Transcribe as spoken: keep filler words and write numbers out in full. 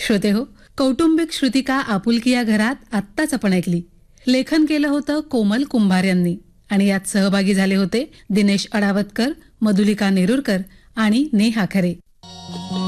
श्रोते हो, कौटुंबिक श्रुतिका आपुलकी या घरात आत्ताच आपण ऐकली. लेखन केलं होतं कोमल कुंभार यांनी आणि यात सहभागी झाले होते दिनेश अडावतकर, मधुलिका नेरुरकर आणि नेहा खरे.